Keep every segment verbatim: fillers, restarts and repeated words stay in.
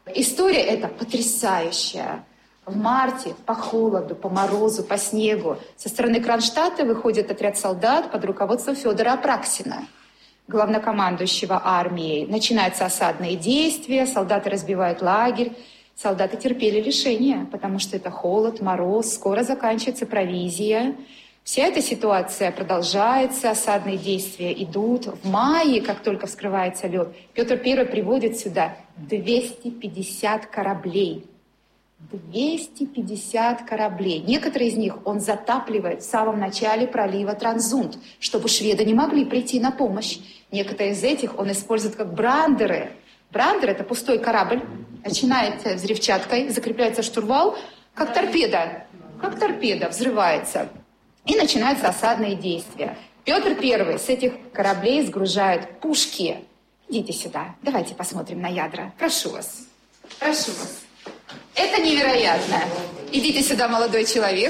История эта потрясающая. В марте по холоду, по морозу, по снегу со стороны Кронштадта выходит отряд солдат под руководством Федора Апраксина, главнокомандующего армией. Начинаются осадные действия, солдаты разбивают лагерь. Солдаты терпели лишения, потому что это холод, мороз, скоро заканчивается провизия. Вся эта ситуация продолжается, осадные действия идут. В мае, как только вскрывается лед, Петр Первый приводит сюда двести пятьдесят кораблей. двести пятьдесят кораблей. Некоторые из них он затапливает в самом начале пролива Транзунд, чтобы шведы не могли прийти на помощь. Некоторые из этих он использует как брандеры. Брандер – это пустой корабль, начинается взрывчаткой, закрепляется штурвал, как торпеда, как торпеда взрывается. И начинаются осадные действия. Петр Первый с этих кораблей сгружает пушки. Идите сюда, давайте посмотрим на ядра. Прошу вас, прошу вас. Это невероятно. Идите сюда, молодой человек.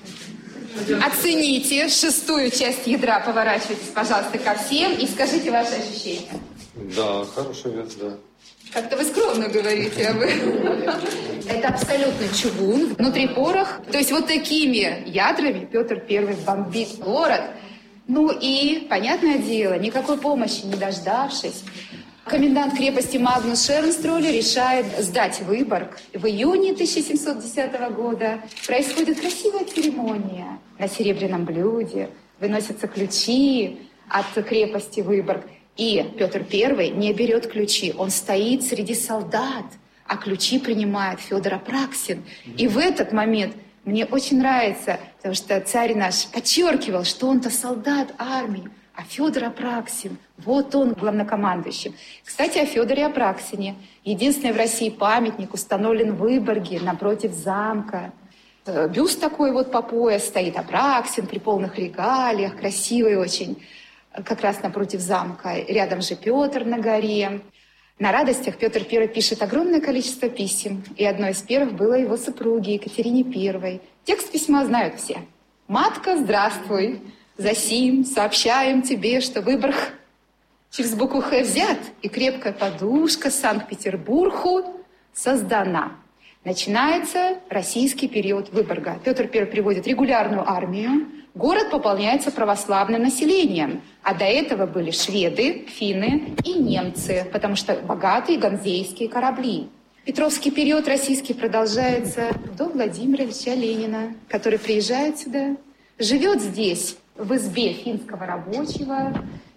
Оцените шестую часть ядра, поворачивайтесь, пожалуйста, ко всем и скажите ваши ощущения. Да, хороший вес, да. Как-то вы скромно говорите об этом. Это абсолютно чугун, внутри порох. То есть вот такими ядрами Петр Первый бомбит город. Ну и, понятное дело, никакой помощи не дождавшись, комендант крепости Магнус Шернстроле решает сдать Выборг. В июне тысяча семьсот десятого года происходит красивая церемония. На серебряном блюде выносятся ключи от крепости Выборг. И Петр Первый не берет ключи, он стоит среди солдат, а ключи принимает Федор Апраксин. И в этот момент мне очень нравится, потому что царь наш подчеркивал, что он-то солдат армии, а Федор Апраксин, вот он главнокомандующий. Кстати, о Федоре Апраксине. Единственный в России памятник установлен в Выборге, напротив замка. Бюст такой вот по пояс стоит, Апраксин при полных регалиях, красивый очень. Как раз напротив замка, рядом же Петр на горе. На радостях Петр Первый пишет огромное количество писем, и одно из первых было его супруге Екатерине Первой. Текст письма знают все. «Матка, здравствуй! Засим сообщаем тебе, что Выборг через букву «Х» взят, и крепкая подушка Санкт-Петербургу создана». Начинается российский период Выборга. Петр Первый приводит регулярную армию. Город пополняется православным населением, а до этого были шведы, финны и немцы, потому что богатые ганзейские корабли. Петровский период российский продолжается до Владимира Ильича Ленина, который приезжает сюда, живет здесь, в избе финского рабочего.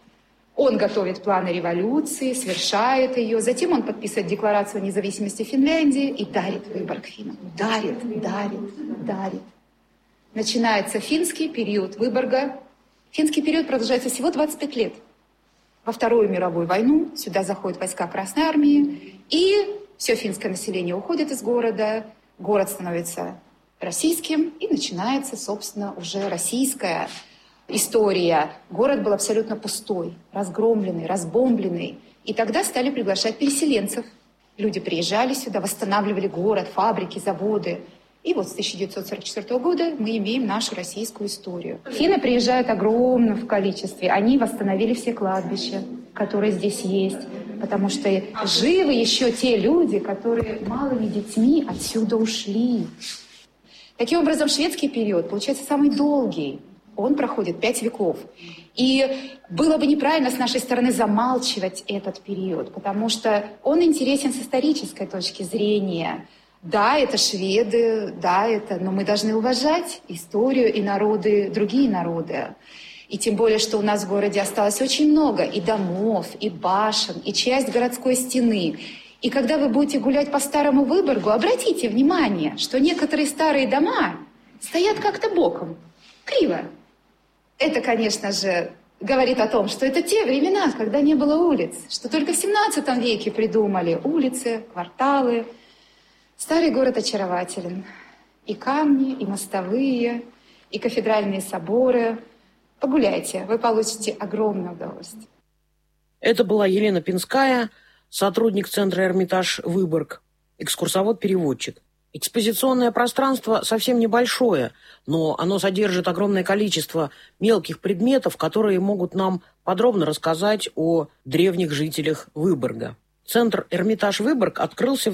Он готовит планы революции, совершает ее. Затем он подписывает Декларацию о независимости Финляндии и дарит Выборг финнам. Дарит, дарит, дарит. Начинается финский период Выборга. Финский период продолжается всего двадцать пять лет. Во Вторую мировую войну сюда заходят войска Красной армии, и все финское население уходит из города. Город становится российским, и начинается, собственно, уже российская история. Город был абсолютно пустой, разгромленный, разбомбленный. И тогда стали приглашать переселенцев. Люди приезжали сюда, восстанавливали город, фабрики, заводы. И вот с тысяча девятьсот сорок четвёртого года мы имеем нашу российскую историю. Финны приезжают огромно в количестве. Они восстановили все кладбища, которые здесь есть. Потому что живы еще те люди, которые малыми детьми отсюда ушли. Таким образом, шведский период получается самый долгий. Он проходит пять веков. И было бы неправильно с нашей стороны замалчивать этот период, потому что он интересен с исторической точки зрения. Да, это шведы, да, это, но мы должны уважать историю и народы, другие народы. И тем более, что у нас в городе осталось очень много и домов, и башен, и часть городской стены. И когда вы будете гулять по старому Выборгу, обратите внимание, что некоторые старые дома стоят как-то боком, криво. Это, конечно же, говорит о том, что это те времена, когда не было улиц, что только в семнадцатом веке придумали улицы, кварталы. Старый город очарователен. И камни, и мостовые, и кафедральные соборы. Погуляйте, вы получите огромное удовольствие. Это была Елена Пинская, сотрудник Центра «Эрмитаж Выборг», экскурсовод-переводчик. Экспозиционное пространство совсем небольшое, но оно содержит огромное количество мелких предметов, которые могут нам подробно рассказать о древних жителях Выборга. Центр «Эрмитаж Выборг» открылся в